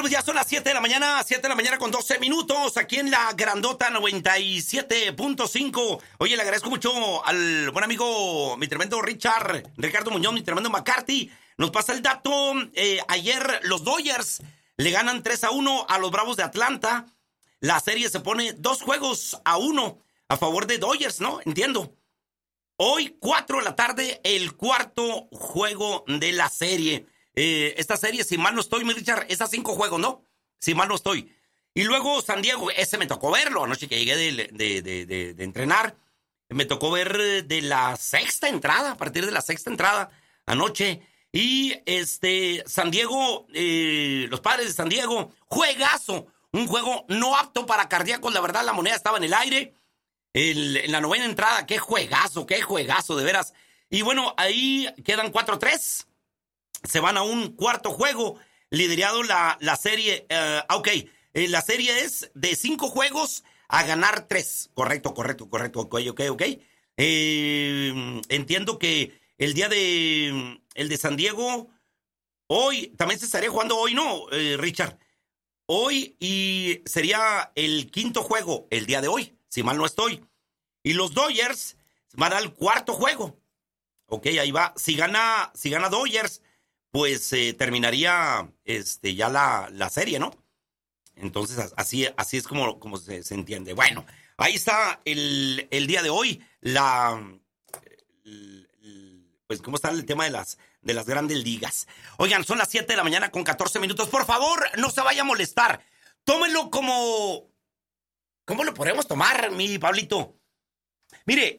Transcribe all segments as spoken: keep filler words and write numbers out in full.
pues ya son las siete de la mañana, siete de la mañana con doce minutos, aquí en la Grandota noventa y siete punto cinco. Oye, le agradezco mucho al buen amigo, mi tremendo Richard, Ricardo Muñoz, mi tremendo McCarthy. Nos pasa el dato, eh, ayer los Dodgers le ganan tres a uno a los Bravos de Atlanta. La serie se pone dos juegos a uno a favor de Dodgers, ¿no? Entiendo. Hoy, cuatro de la tarde, el cuarto juego de la serie. Eh, esta serie, si mal no estoy, mi Richard, es a cinco juegos, ¿no? Si mal no estoy. Y luego San Diego, ese me tocó verlo. Anoche que llegué de, de, de, de, de entrenar, me tocó ver de la sexta entrada, a partir de la sexta entrada, anoche. Y este, San Diego, eh, los Padres de San Diego, juegazo. Un juego no apto para cardíacos, la verdad, la moneda estaba en el aire. El, en la novena entrada, qué juegazo, qué juegazo, de veras. Y bueno, ahí quedan cuatro tres. Se van a un cuarto juego, liderado la, la serie. Uh, ok, eh, la serie es de cinco juegos a ganar tres. Correcto, correcto, correcto. Ok, ok, ok. Eh, entiendo que el día de, el de San Diego, hoy, también se estaría jugando hoy, ¿no, eh, Richard? Hoy, y sería el quinto juego el día de hoy, si mal no estoy. Y los Dodgers van al cuarto juego. Ok, ahí va. Si gana, si gana Dodgers, pues eh, terminaría este, ya la, la serie, ¿no? Entonces, así, así es como, como se, se entiende. Bueno, ahí está el, el día de hoy. La, el, el, pues, ¿cómo está el tema de las, de las grandes ligas? Oigan, son las siete de la mañana con catorce minutos. Por favor, no se vaya a molestar. Tómenlo como... ¿Cómo lo podemos tomar, mi Pablito? Mire,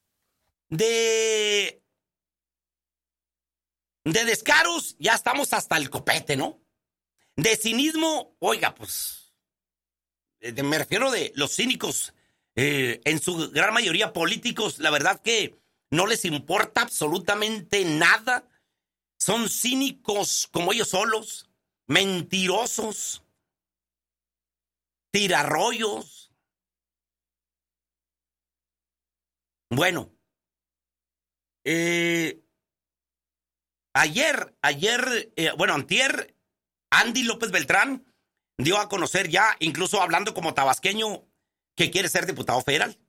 de... De descaros ya estamos hasta el copete, ¿no? De cinismo, oiga, pues... De, me refiero de los cínicos, eh, en su gran mayoría políticos, la verdad que no les importa absolutamente nada. Son cínicos como ellos solos, mentirosos, tirarrollos. Bueno, eh, ayer, ayer, eh, bueno, antier, Andy López Beltrán dio a conocer ya, incluso hablando como tabasqueño, que quiere ser diputado federal.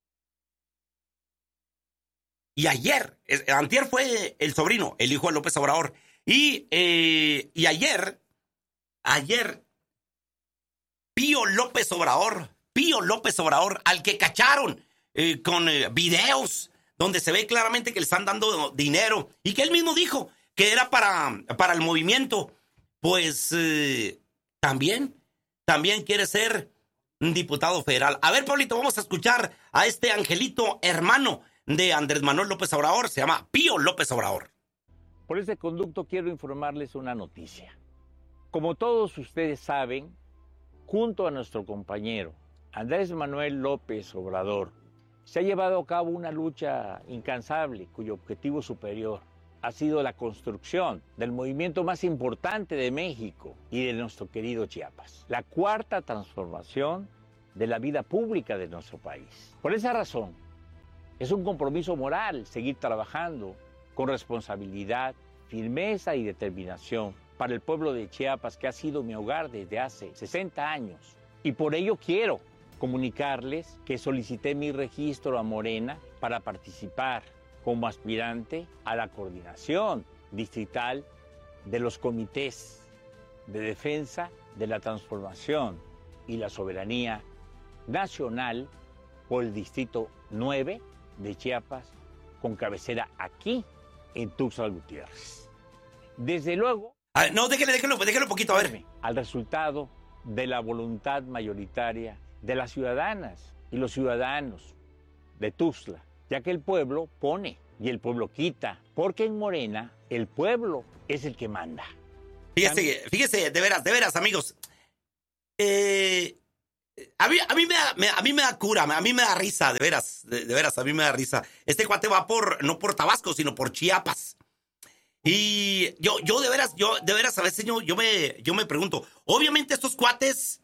Y ayer, eh, antier fue el sobrino, el hijo de López Obrador. Y, eh, y ayer, ayer, Pío López Obrador, Pío López Obrador, al que cacharon eh, con eh, videos donde se ve claramente que le están dando dinero y que él mismo dijo que era para, para el movimiento, pues eh, también, también quiere ser un diputado federal. A ver, Pablito, vamos a escuchar a este angelito hermano de Andrés Manuel López Obrador, se llama Pío López Obrador. Por este conducto quiero informarles una noticia. Como todos ustedes saben, junto a nuestro compañero Andrés Manuel López Obrador, se ha llevado a cabo una lucha incansable cuyo objetivo superior ha sido la construcción del movimiento más importante de México y de nuestro querido Chiapas, la cuarta transformación de la vida pública de nuestro país. Por esa razón, es un compromiso moral seguir trabajando con responsabilidad, firmeza y determinación para el pueblo de Chiapas, que ha sido mi hogar desde hace sesenta años. Y por ello quiero comunicarles que solicité mi registro a Morena para participar como aspirante a la coordinación distrital de los comités de defensa de la transformación y la soberanía nacional por el distrito nueve de Chiapas, con cabecera aquí en Tuxtla Gutiérrez. Desde luego... Ah, no, déjale, déjalo, déjalo poquito, a ver. Al resultado de la voluntad mayoritaria de las ciudadanas y los ciudadanos de Tuxtla, ya que el pueblo pone y el pueblo quita, porque en Morena el pueblo es el que manda. Fíjese, fíjese, de veras, de veras, amigos. Eh, a, mí, a, mí me da, me, a mí me da cura, a mí me da risa, de veras, de, de veras, a mí me da risa. Este cuate va por, no por Tabasco, sino por Chiapas. Y yo, yo de veras, yo de veras a veces yo, yo, me, yo me pregunto, obviamente estos cuates,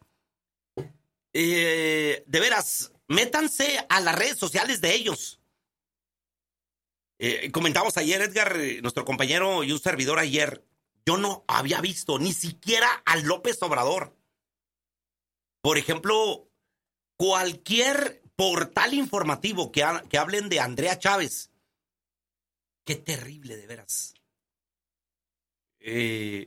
eh, de veras, métanse a las redes sociales de ellos. Eh, comentamos ayer, Edgar, nuestro compañero y un servidor ayer, yo no había visto ni siquiera a López Obrador. Por ejemplo, cualquier portal informativo que, ha, que hablen de Andrea Chávez. Qué terrible, de veras. Eh,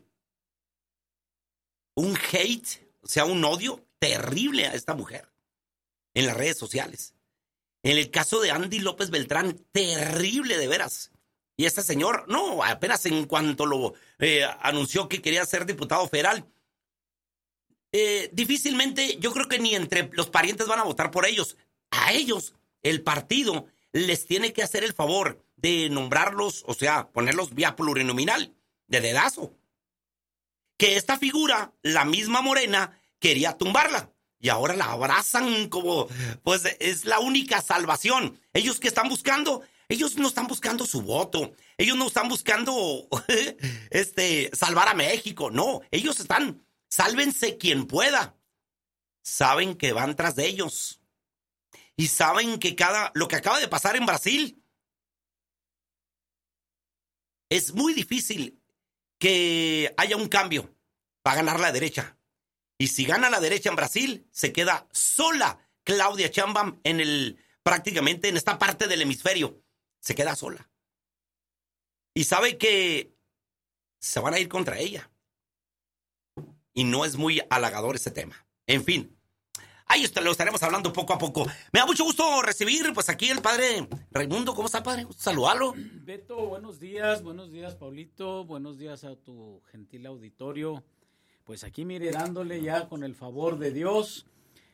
un hate, o sea, un odio terrible a esta mujer en las redes sociales. En el caso de Andy López Beltrán, terrible, de veras. Y este señor, no, apenas en cuanto lo eh, anunció que quería ser diputado federal, eh, difícilmente, yo creo que ni entre los parientes van a votar por ellos. A ellos, el partido les tiene que hacer el favor de nombrarlos, o sea, ponerlos vía plurinominal, de dedazo. Que esta figura, la misma Morena, quería tumbarla. Y ahora la abrazan como, pues, es la única salvación. ¿Ellos qué están buscando? Ellos no están buscando su voto. Ellos no están buscando este, salvar a México. No, ellos están, sálvense quien pueda. Saben que van tras de ellos. Y saben que cada, lo que acaba de pasar en Brasil, es muy difícil que haya un cambio para ganar la derecha. Y si gana la derecha en Brasil, se queda sola Claudia Sheinbaum en el, prácticamente en esta parte del hemisferio. Se queda sola. Y sabe que se van a ir contra ella. Y no es muy halagador ese tema. En fin, ahí lo estaremos hablando poco a poco. Me da mucho gusto recibir, pues aquí el padre Raimundo. ¿Cómo está, padre? Saludalo. Beto, buenos días. Buenos días, Paulito. Buenos días a tu gentil auditorio. Pues aquí, mire, dándole ya con el favor de Dios,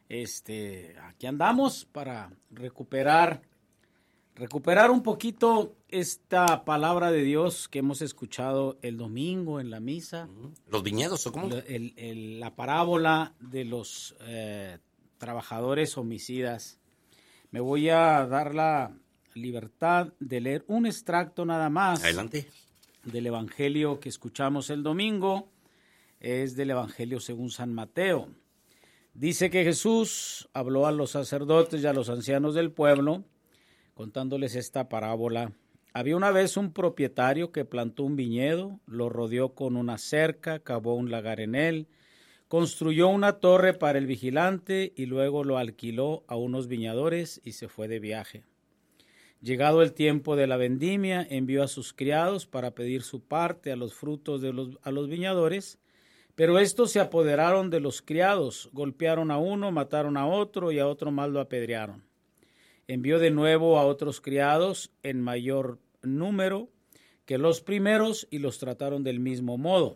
este, aquí andamos para recuperar, recuperar un poquito esta palabra de Dios que hemos escuchado el domingo en la misa. ¿Los viñedos o cómo? El, el, la parábola de los eh, trabajadores homicidas. Me voy a dar la libertad de leer un extracto nada más. Adelante. Del evangelio que escuchamos el domingo. Es del Evangelio según San Mateo. Dice que Jesús habló a los sacerdotes y a los ancianos del pueblo, contándoles esta parábola. Había una vez un propietario que plantó un viñedo, lo rodeó con una cerca, cavó un lagar en él, construyó una torre para el vigilante y luego lo alquiló a unos viñadores y se fue de viaje. Llegado el tiempo de la vendimia, envió a sus criados para pedir su parte a los frutos de los, a los viñadores. Pero estos se apoderaron de los criados, golpearon a uno, mataron a otro y a otro más lo apedrearon. Envió de nuevo a otros criados en mayor número que los primeros y los trataron del mismo modo.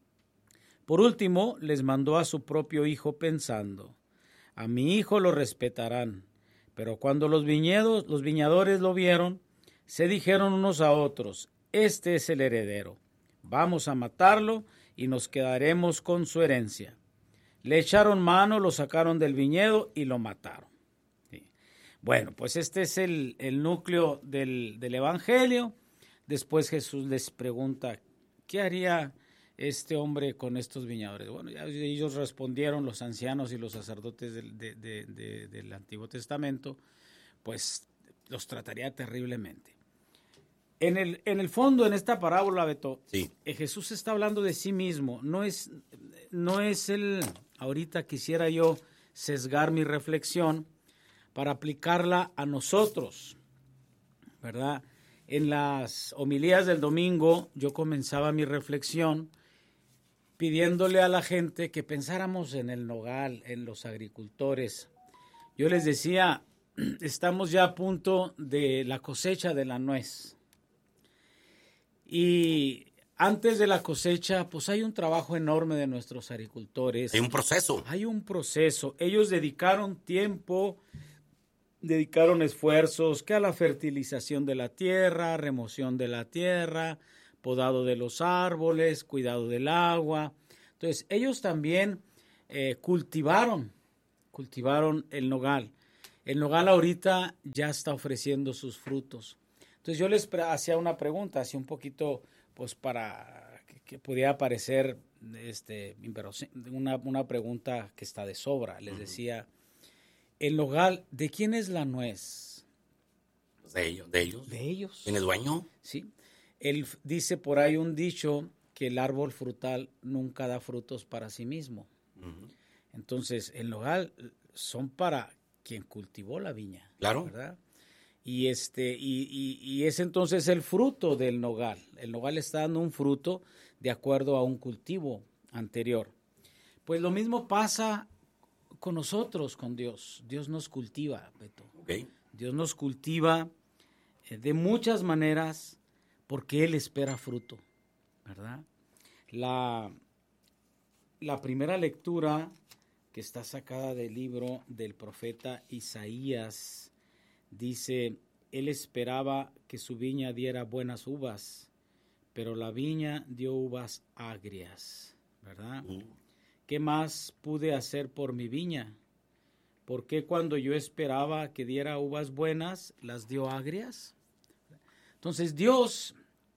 Por último, les mandó a su propio hijo pensando, a mi hijo lo respetarán. Pero cuando los viñedos, los viñadores lo vieron, se dijeron unos a otros, este es el heredero, vamos a matarlo y nos quedaremos con su herencia. Le echaron mano, lo sacaron del viñedo y lo mataron. Sí. Bueno, pues este es el, el núcleo del, del Evangelio. Después Jesús les pregunta, ¿qué haría este hombre con estos viñadores? Bueno, ya ellos respondieron, los ancianos y los sacerdotes del, de, de, de, del Antiguo Testamento, pues los trataría terriblemente. En el, en el fondo, en esta parábola, Beto, sí. Jesús está hablando de sí mismo. No es, no es el, ahorita quisiera yo sesgar mi reflexión para aplicarla a nosotros, ¿verdad? En las homilías del domingo yo comenzaba mi reflexión pidiéndole a la gente que pensáramos en el nogal, en los agricultores. Yo les decía, estamos ya a punto de la cosecha de la nuez. Y antes de la cosecha, pues hay un trabajo enorme de nuestros agricultores. Hay un proceso. Hay un proceso. Ellos dedicaron tiempo, dedicaron esfuerzos, que a la fertilización de la tierra, remoción de la tierra, podado de los árboles, cuidado del agua. Entonces, ellos también eh, cultivaron, cultivaron el nogal. El nogal ahorita ya está ofreciendo sus frutos. Entonces yo les hacía una pregunta, así un poquito, pues para que, que pudiera parecer este, una, una pregunta que está de sobra. Les decía, el nogal, ¿de quién es la nuez? De ellos, de ellos. De ellos. ¿Quién es dueño? Sí. Él dice por ahí un dicho que el árbol frutal nunca da frutos para sí mismo. Uh-huh. Entonces, el nogal son para quien cultivó la viña. Claro. ¿Verdad? Y, este, y, y, y es entonces el fruto del nogal. El nogal está dando un fruto de acuerdo a un cultivo anterior. Pues lo mismo pasa con nosotros, con Dios. Dios nos cultiva, Beto. Okay. Dios nos cultiva eh, de muchas maneras porque Él espera fruto, ¿verdad? La, la primera lectura que está sacada del libro del profeta Isaías dice, Él esperaba que su viña diera buenas uvas, pero la viña dio uvas agrias, ¿verdad? Uh. ¿Qué más pude hacer por mi viña? ¿Por qué cuando yo esperaba que diera uvas buenas, las dio agrias? Entonces Dios,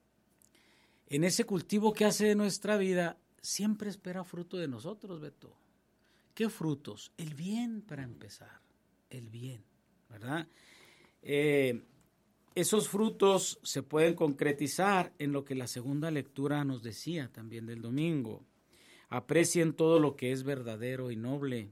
en ese cultivo que hace de nuestra vida, siempre espera fruto de nosotros, Beto. ¿Qué frutos? El bien, para empezar, el bien, ¿verdad? Eh, esos frutos se pueden concretizar en lo que la segunda lectura nos decía también del domingo. Aprecien todo lo que es verdadero y noble,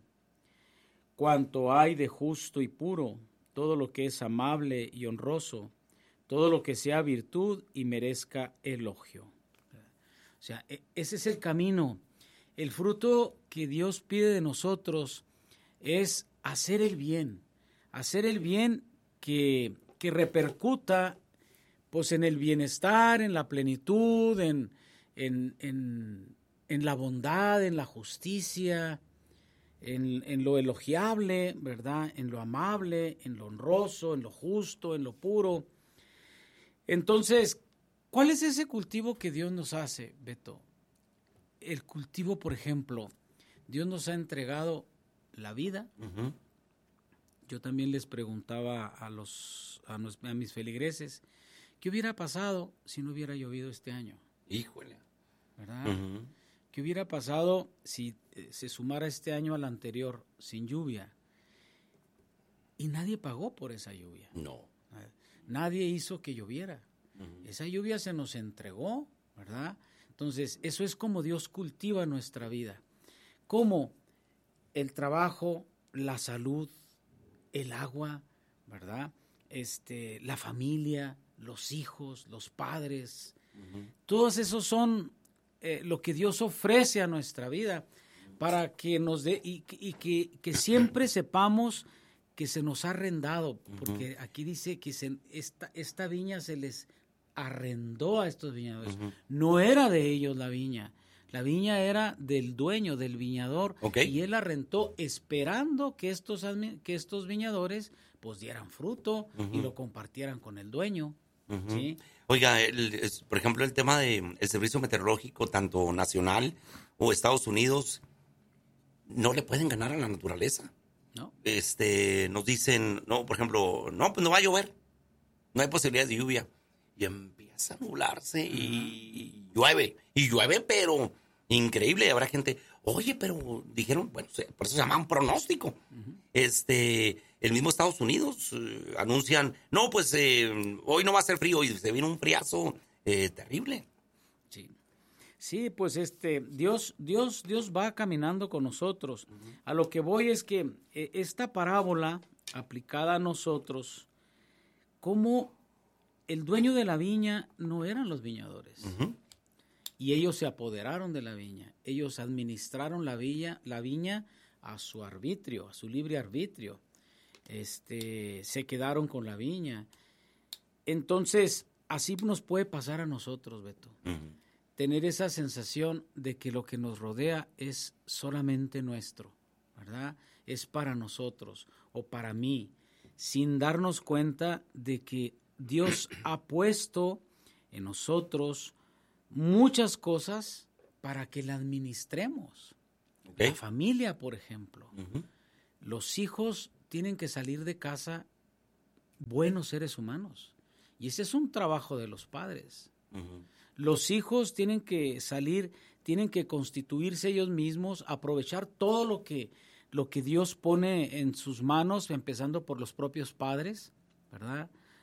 cuanto hay de justo y puro, todo lo que es amable y honroso, todo lo que sea virtud y merezca elogio. O sea, ese es el camino. El fruto que Dios pide de nosotros es hacer el bien, hacer el bien que, que repercuta pues, en el bienestar, en la plenitud, en, en, en, en la bondad, en la justicia, en, en lo elogiable, ¿verdad? En lo amable, en lo honroso, en lo justo, en lo puro. Entonces, ¿cuál es ese cultivo que Dios nos hace, Beto? El cultivo, por ejemplo, Dios nos ha entregado la vida. Uh-huh. Yo también les preguntaba a los a, nos, a mis feligreses, ¿qué hubiera pasado si no hubiera llovido este año? Híjole. ¿Verdad? Uh-huh. ¿Qué hubiera pasado si eh, se sumara este año al anterior sin lluvia? Y nadie pagó por esa lluvia. No. Nadie hizo que lloviera. Uh-huh. Esa lluvia se nos entregó, ¿verdad? Entonces, eso es como Dios cultiva nuestra vida. Como el trabajo, la salud, el agua, ¿verdad? Este, la familia, los hijos, los padres. Uh-huh. Todos esos son eh, lo que Dios ofrece a nuestra vida para que nos dé y, y que, que siempre sepamos que se nos ha arrendado, porque uh-huh. aquí dice que se, esta, esta viña se les arrendó a estos viñadores. Uh-huh. No era de ellos la viña. La viña era del dueño, del viñador, okay. Y él la rentó esperando que estos, que estos viñadores pues dieran fruto uh-huh. y lo compartieran con el dueño. Uh-huh. ¿Sí? Oiga, el, es, por ejemplo, el tema del de servicio meteorológico, tanto nacional o Estados Unidos, no le pueden ganar a la naturaleza. ¿No? Este, nos dicen, no, por ejemplo, no, pues no va a llover, no hay posibilidad de lluvia. Y empieza a nublarse y uh-huh. llueve, y llueve, pero increíble. Habrá gente, oye, pero dijeron, bueno, por eso se llama un pronóstico. Uh-huh. Este, el mismo Estados Unidos eh, anuncian, no, pues eh, hoy no va a ser frío, y se viene un friazo eh, terrible. Sí. Sí, pues este, Dios, Dios, Dios va caminando con nosotros. Uh-huh. A lo que voy es que eh, esta parábola aplicada a nosotros, ¿cómo? El dueño de la viña no eran los viñadores. Uh-huh. Y ellos se apoderaron de la viña. Ellos administraron la viña, la viña a su arbitrio, a su libre arbitrio. Este, se quedaron con la viña. Entonces, así nos puede pasar a nosotros, Beto. Uh-huh. Tener esa sensación de que lo que nos rodea es solamente nuestro, ¿verdad? Es para nosotros o para mí, sin darnos cuenta de que Dios ha puesto en nosotros muchas cosas para que la administremos. Okay. La familia, por ejemplo. Uh-huh. Los hijos tienen que salir de casa buenos seres humanos. Y ese es un trabajo de los padres. Uh-huh. Los hijos tienen que salir, tienen que constituirse ellos mismos, aprovechar todo lo que, lo que Dios pone en sus manos, empezando por los propios padres, ¿verdad?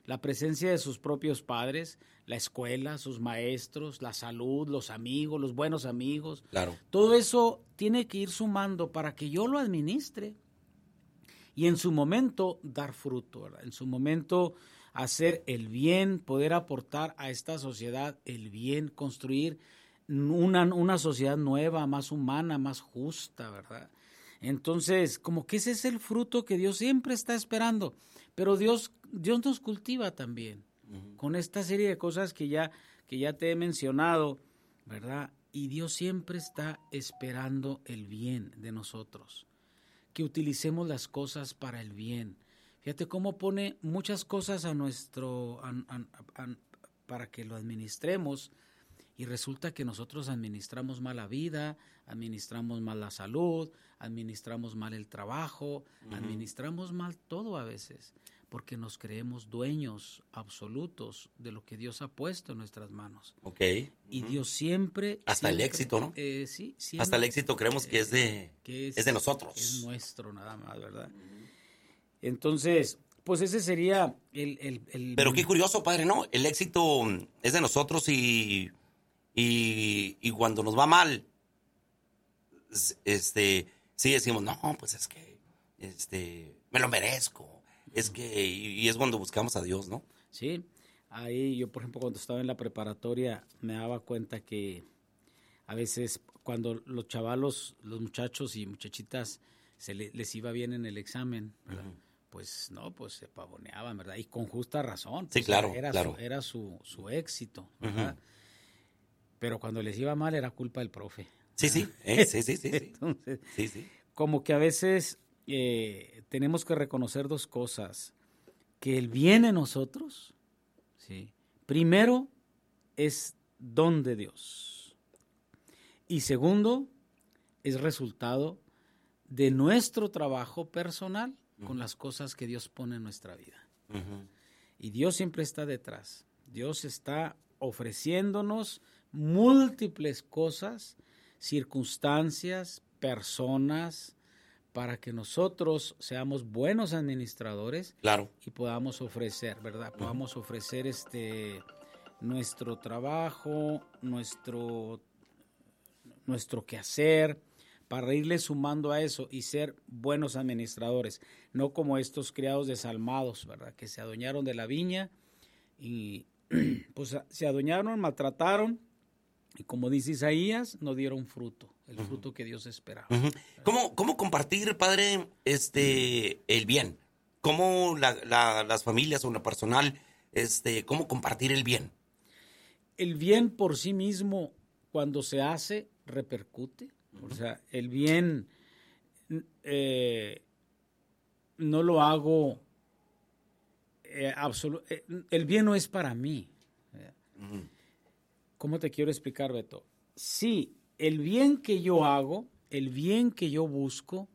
la presencia de sus propios padres, la escuela, sus maestros, la salud, los amigos, los buenos amigos. Claro. Todo eso tiene que ir sumando para que yo lo administre y en su momento dar fruto, ¿verdad? En su momento hacer el bien, poder aportar a esta sociedad el bien, construir una, una sociedad nueva, más humana, más justa, ¿verdad? Entonces, como que ese es el fruto que Dios siempre está esperando, pero Dios, Dios nos cultiva también, uh-huh, con esta serie de cosas que ya, que ya te he mencionado, ¿verdad? Y Dios siempre está esperando el bien de nosotros, que utilicemos las cosas para el bien. Fíjate cómo pone muchas cosas a nuestro, a, a, a, para que lo administremos, y resulta que nosotros administramos mal la vida, administramos mal la salud, administramos mal el trabajo, uh-huh, administramos mal todo a veces, porque nos creemos dueños absolutos de lo que Dios ha puesto en nuestras manos. Ok. Y uh-huh, Dios siempre... Hasta siempre, el éxito, ¿no? Eh, sí, siempre, Hasta el éxito creemos que es de, que es, es de nosotros. Es nuestro nada más, ¿verdad? Uh-huh. Entonces, pues ese sería el, el, el... Pero qué curioso, padre, ¿no? El éxito es de nosotros y... Y, y cuando nos va mal, este, sí decimos, no, pues es que este, me lo merezco. Es que, y, y es cuando buscamos a Dios, ¿no? Sí, ahí yo, por ejemplo, cuando estaba en la preparatoria, me daba cuenta que a veces cuando los chavalos, los muchachos y muchachitas se le, les iba bien en el examen, ¿verdad? Uh-huh. Pues no, pues se pavoneaban, ¿verdad? Y con justa razón. Sí, pues, claro, era claro. Su, era su, su éxito, ¿verdad? Uh-huh. Pero cuando les iba mal era culpa del profe. Sí, sí, eh, sí, sí, sí, sí. Entonces, sí, sí. Como que a veces eh, tenemos que reconocer dos cosas. Que el bien en nosotros, ¿sí? Primero, es don de Dios. Y segundo, es resultado de nuestro trabajo personal uh-huh, con las cosas que Dios pone en nuestra vida. Uh-huh. Y Dios siempre está detrás. Dios está ofreciéndonos múltiples cosas, circunstancias, personas, para que nosotros seamos buenos administradores, claro, y podamos ofrecer, ¿verdad? Uh-huh. Podamos ofrecer este nuestro trabajo, nuestro, nuestro quehacer, para irle sumando a eso y ser buenos administradores, no como estos criados desalmados, ¿verdad? Que se adueñaron de la viña y pues se adueñaron, maltrataron, y como dice Isaías, no dieron fruto, el uh-huh, fruto que Dios esperaba. Uh-huh. ¿Cómo, ¿Cómo compartir, padre, este, el bien? ¿Cómo la, la, las familias o lo personal, este, cómo compartir el bien? El bien por sí mismo, cuando se hace, repercute. Uh-huh. O sea, el bien eh, no lo hago, eh, absolu- eh, el bien no es para mí. Uh-huh. ¿Cómo te quiero explicar, Beto? Sí, el bien que yo hago, el bien que yo busco,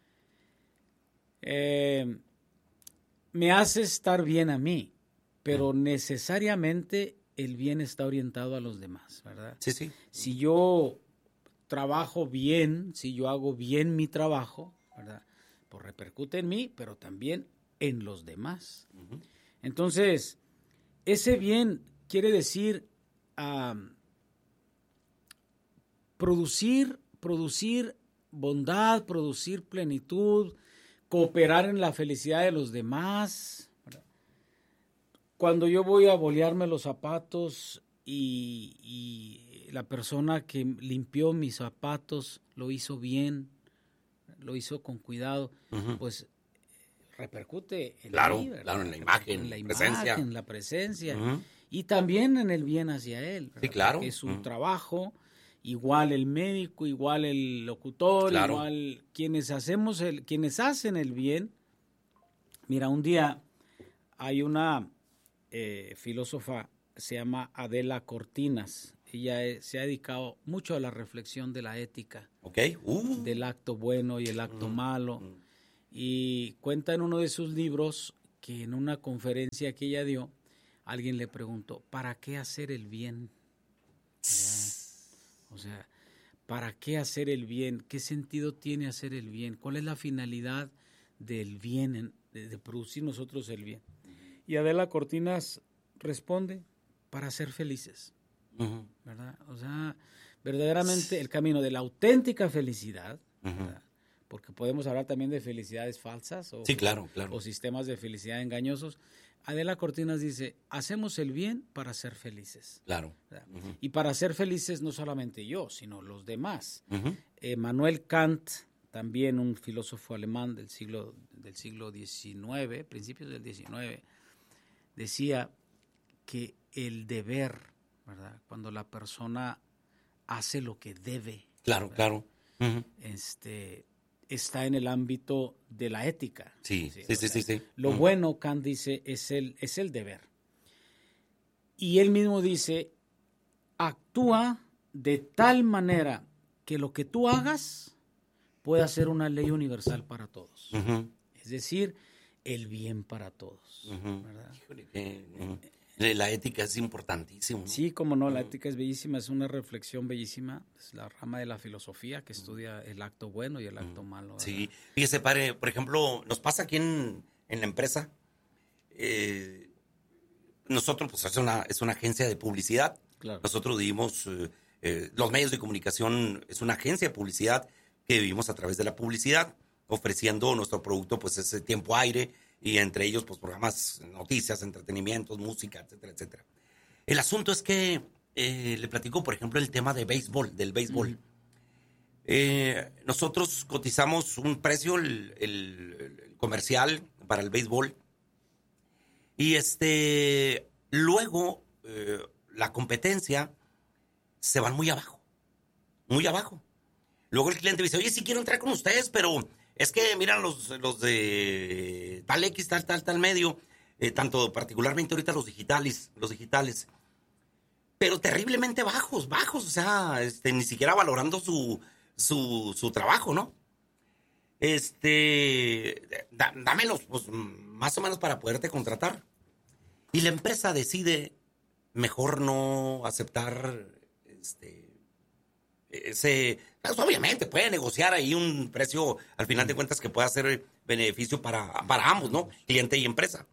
eh, me hace estar bien a mí, pero necesariamente el bien está orientado a los demás, ¿verdad? Sí, sí. Si yo trabajo bien, si yo hago bien mi trabajo, ¿verdad? Pues repercute en mí, pero también en los demás. Uh-huh. Entonces, ese bien quiere decir um, producir, producir bondad, producir plenitud, cooperar en la felicidad de los demás. ¿Verdad? Cuando yo voy a bolearme los zapatos y, y la persona que limpió mis zapatos lo hizo bien, lo hizo con cuidado, uh-huh, pues repercute en claro, mí, claro, en la imagen, en la presencia. imagen, en la presencia, uh-huh, y también en el bien hacia él. ¿Verdad? Sí, claro. Porque es un uh-huh, trabajo, igual el médico, igual el locutor, claro, igual quienes hacemos el, quienes hacen el bien. Mira, un día hay una eh, filósofa, se llama Adela Cortinas. Ella eh, se ha dedicado mucho a la reflexión de la ética, okay. uh. del acto bueno y el acto uh, uh. malo. Y cuenta en uno de sus libros que en una conferencia que ella dio, alguien le preguntó, ¿para qué hacer el bien? ¿Verdad? O sea, ¿para qué hacer el bien? ¿Qué sentido tiene hacer el bien? ¿Cuál es la finalidad del bien, de, de producir nosotros el bien? Y Adela Cortinas responde, para ser felices, uh-huh. ¿verdad? O sea, verdaderamente el camino de la auténtica felicidad, uh-huh. porque podemos hablar también de felicidades falsas o, sí, claro, claro. o sistemas de felicidad engañosos. Adela Cortinas dice, hacemos el bien para ser felices. Claro. Uh-huh. Y para ser felices no solamente yo, sino los demás. Uh-huh. Eh, Manuel Kant, también un filósofo alemán del siglo, del siglo diecinueve, principios del diecinueve, decía que el deber, ¿verdad? Cuando la persona hace lo que debe. Claro, ¿verdad? Claro. Uh-huh. Este... está en el ámbito de la ética. Sí, sí, sí, sí, sí, sí. Lo uh-huh. bueno, Kant dice, es el, es el deber. Y él mismo dice, actúa de tal manera que lo que tú hagas pueda ser una ley universal para todos. Uh-huh. Es decir, el bien para todos. Uh-huh. ¿Verdad? Híjole, que, uh-huh. La ética es importantísima, ¿no? Sí, como no, la ética es bellísima, es una reflexión bellísima, es la rama de la filosofía que estudia el acto bueno y el acto malo. ¿verdad? Sí, fíjese, padre, por ejemplo, nos pasa aquí en, en la empresa, eh, nosotros, pues es una, es una agencia de publicidad, claro. Nosotros vivimos, eh, eh, los medios de comunicación es una agencia de publicidad que vivimos a través de la publicidad, ofreciendo nuestro producto, pues ese tiempo aire, y entre ellos, pues, programas, noticias, entretenimientos, música, etcétera, etcétera. El asunto es que eh, le platico, por ejemplo, el tema de béisbol, del béisbol. Mm. Eh, nosotros cotizamos un precio, el, el, el comercial para el béisbol, y este, luego eh, la competencia se van muy abajo, muy abajo. Luego el cliente dice, oye, sí quiero entrar con ustedes, pero... es que, miran, los, los de tal X, tal, tal, tal medio, eh, tanto particularmente ahorita los digitales, los digitales, pero terriblemente bajos, bajos, o sea, este, ni siquiera valorando su, su, su trabajo, ¿no? Este, da, dámelos, pues, más o menos para poderte contratar. Y la empresa decide mejor no aceptar, este... Ese, pues obviamente puede negociar ahí un precio al final de cuentas que pueda ser beneficio para, para ambos, ¿no? Cliente y empresa.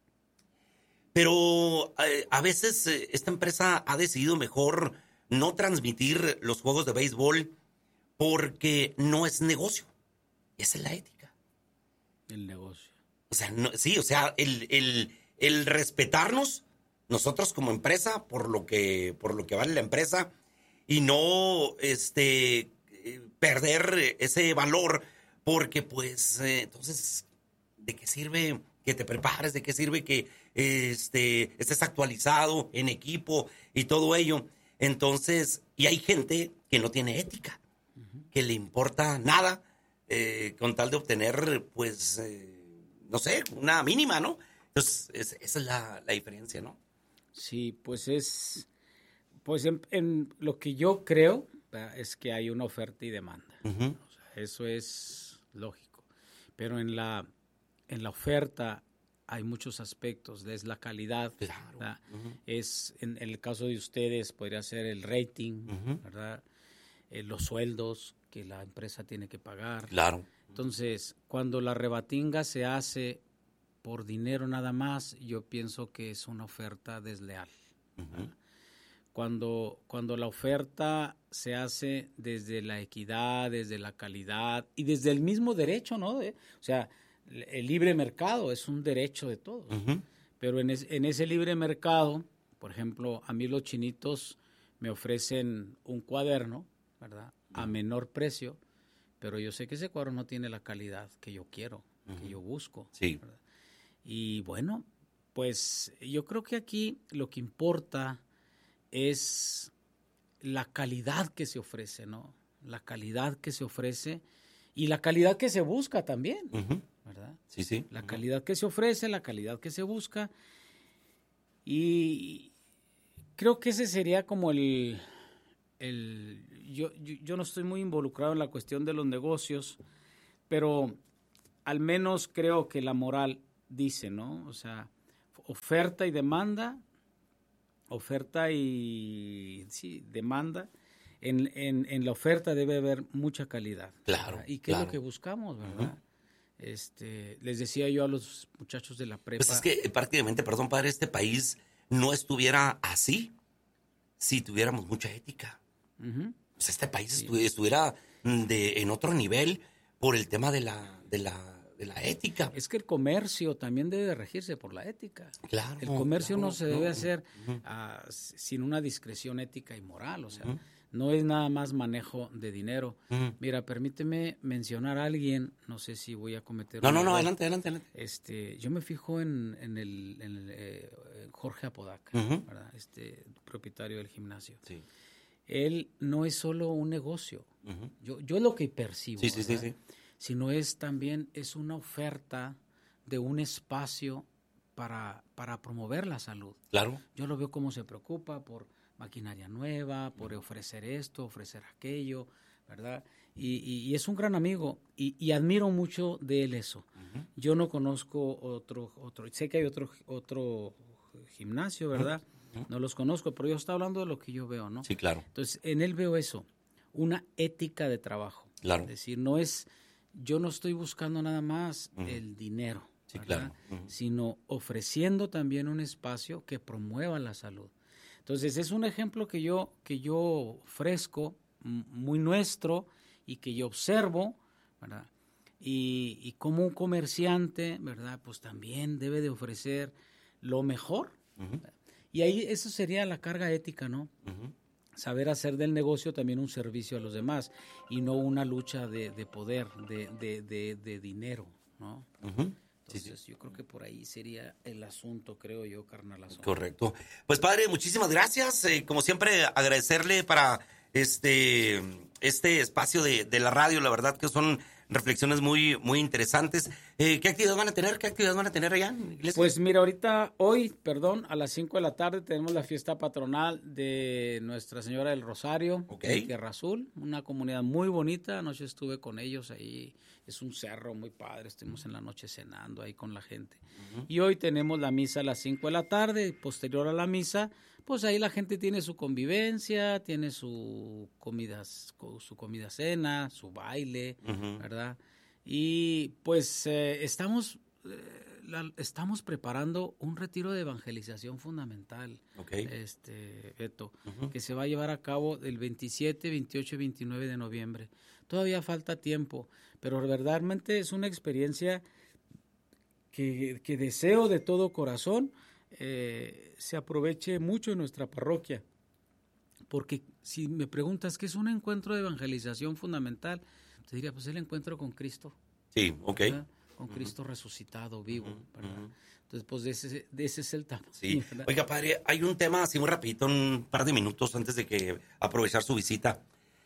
Pero eh, a veces eh, esta empresa ha decidido mejor no transmitir los juegos de béisbol porque no es negocio. Esa es la ética. El negocio. O sea, no, sí, o sea, el, el, el respetarnos nosotros como empresa por lo que, por lo que vale la empresa. Y no este, perder ese valor, porque pues eh, entonces, ¿de qué sirve que te prepares? ¿De qué sirve que este, estés actualizado en equipo y todo ello? Entonces, y hay gente que no tiene ética, uh-huh. que le importa nada eh, con tal de obtener, pues, eh, no sé, una mínima, ¿no? Entonces, es, esa es la, la diferencia, ¿no? Sí, pues es... Pues en, en lo que yo creo es que hay una oferta y demanda. Uh-huh. O sea, eso es lógico. Pero en la, en la oferta hay muchos aspectos. Es la calidad. Claro. Uh-huh. Es, en, en el caso de ustedes, podría ser el rating, uh-huh. ¿verdad? Eh, los sueldos que la empresa tiene que pagar. Claro. Entonces, cuando la rebatinga se hace por dinero nada más, yo pienso que es una oferta desleal. Uh-huh. Cuando, cuando la oferta se hace desde la equidad, desde la calidad y desde el mismo derecho, ¿no? De, o sea, el libre mercado es un derecho de todos. Uh-huh. Pero en, es, en ese libre mercado, por ejemplo, a mí los chinitos me ofrecen un cuaderno, ¿verdad? Uh-huh. A menor precio, pero yo sé que ese cuaderno no tiene la calidad que yo quiero, uh-huh. que yo busco. Sí. ¿verdad? Y bueno, pues yo creo que aquí lo que importa es la calidad que se ofrece, ¿no? La calidad que se ofrece y la calidad que se busca también, uh-huh. ¿verdad? Sí, sí. La uh-huh. calidad que se ofrece, la calidad que se busca. Y creo que ese sería como el... el yo, yo, yo no estoy muy involucrado en la cuestión de los negocios, pero al menos creo que la moral dice, ¿no? O sea, oferta y demanda... Oferta y sí, demanda. En, en, en la oferta debe haber mucha calidad. Claro. ¿verdad? ¿Y qué claro. es lo que buscamos, verdad? Uh-huh. Este, les decía yo a los muchachos de la prepa. Pues es que prácticamente, perdón, padre, este país no estuviera así si tuviéramos mucha ética. Uh-huh. Pues este país sí. estu- estuviera de, en otro nivel por el tema de la, de la, de la ética. Es que el comercio también debe de regirse por la ética. Claro. El comercio claro, no se debe no. hacer uh-huh. uh, sin una discreción ética y moral, o sea, uh-huh. no es nada más manejo de dinero. Uh-huh. Mira, permíteme mencionar a alguien, no sé si voy a cometer... No, no, no, adelante, adelante, adelante. Este, yo me fijo en, en el, en el eh, Jorge Apodaca, uh-huh. ¿verdad? Este, propietario del gimnasio. Sí. Él no es solo un negocio, uh-huh. yo, yo lo que percibo, sí, sí, sí, sí. sino es también es una oferta de un espacio para, para promover la salud. Claro. Yo lo veo como se preocupa por maquinaria nueva, por ofrecer esto, ofrecer aquello, ¿verdad? Y, y, y es un gran amigo y, y admiro mucho de él eso. Uh-huh. Yo no conozco otro, otro, sé que hay otro, otro gimnasio, ¿verdad? Uh-huh. No los conozco, pero yo estoy hablando de lo que yo veo, ¿no? Sí, claro. Entonces, en él veo eso, una ética de trabajo. Claro. Es decir, no es, yo no estoy buscando nada más uh-huh. el dinero, sí, ¿verdad? Claro. Uh-huh. Sino ofreciendo también un espacio que promueva la salud. Entonces, es un ejemplo que yo, que yo ofrezco, muy nuestro, y que yo observo, ¿verdad? Y, y como un comerciante, ¿verdad? Pues también debe de ofrecer lo mejor. Uh-huh. Y ahí eso sería la carga ética, ¿no? Uh-huh. Saber hacer del negocio también un servicio a los demás y no una lucha de, de poder, de, de, de, de dinero, ¿no? Uh-huh. Entonces, sí, sí. Yo creo que por ahí sería el asunto, creo yo, carnalazo. Correcto. Pues, padre, muchísimas gracias. Eh, como siempre, agradecerle para este, este espacio de, de la radio. La verdad que son reflexiones muy, muy interesantes. Eh, ¿Qué actividad van a tener? ¿Qué actividad van a tener allá en la iglesia? Pues mira, ahorita, hoy, perdón, a las cinco de la tarde tenemos la fiesta patronal de Nuestra Señora del Rosario, okay. en Tierra Azul, una comunidad muy bonita. Anoche estuve con ellos ahí, es un cerro muy padre, estuvimos en la noche cenando ahí con la gente. Uh-huh. Y hoy tenemos la misa a las cinco de la tarde, posterior a la misa, pues ahí la gente tiene su convivencia, tiene su comida, su comida cena, su baile, uh-huh. ¿verdad? Y pues eh, estamos, eh, la, estamos preparando un retiro de evangelización fundamental, okay. este, Beto, uh-huh. que se va a llevar a cabo el veintisiete, veintiocho y veintinueve de noviembre. Todavía falta tiempo, pero verdaderamente es una experiencia que, que deseo de todo corazón eh, se aproveche mucho en nuestra parroquia. Porque si me preguntas qué es un encuentro de evangelización fundamental, te diría, pues el encuentro con Cristo. Sí, ok. ¿verdad? Con uh-huh. Cristo resucitado, vivo, uh-huh. ¿verdad? Uh-huh. Entonces, pues de ese, de ese es el tamaño. Sí. Oiga, padre, hay un tema así muy rapidito, un par de minutos antes de que aprovechar su visita.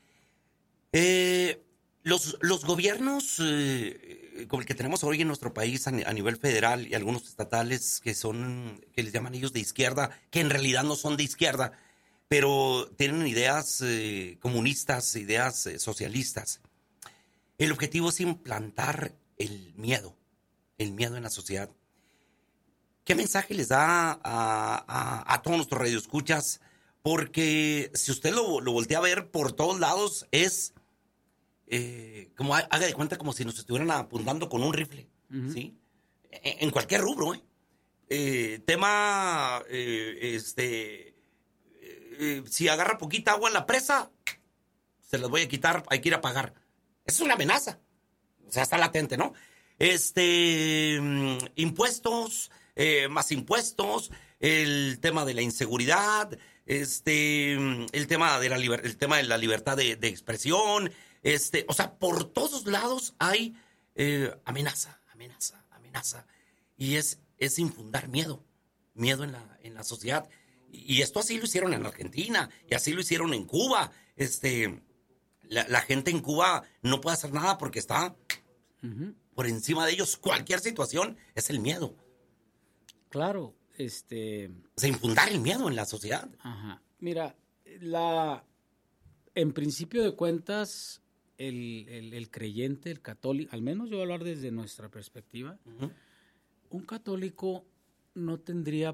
Eh, los, los gobiernos eh, como el que tenemos hoy en nuestro país a, a nivel federal y algunos estatales que son, que les llaman ellos de izquierda, que en realidad no son de izquierda, pero tienen ideas eh, comunistas, ideas eh, socialistas. El objetivo es implantar el miedo, el miedo en la sociedad. ¿Qué mensaje les da a, a, a todos nuestros radioescuchas? Porque si usted lo, lo voltea a ver por todos lados, es eh, como haga de cuenta como si nos estuvieran apuntando con un rifle, uh-huh. ¿sí? En, en cualquier rubro, ¿eh? eh tema, eh, este, eh, si agarra poquita agua en la presa, se las voy a quitar, hay que ir a pagar. Es una amenaza. O sea, está latente, ¿no? Este, impuestos, eh, más impuestos, el tema de la inseguridad, este, el tema de la, liber- el tema de la libertad de, de expresión, este, o sea, por todos lados hay eh, amenaza, amenaza, amenaza. Y es, es infundar miedo, miedo en la, en la sociedad. Y esto así lo hicieron en Argentina, y así lo hicieron en Cuba. Este, la, la gente en Cuba no puede hacer nada porque está uh-huh. por encima de ellos. Cualquier situación es el miedo. Claro, este... O sea, infundar el miedo en la sociedad. Ajá. Mira, la... en principio de cuentas, el, el, el creyente, el católico, al menos yo voy a hablar desde nuestra perspectiva, uh-huh. un católico no tendría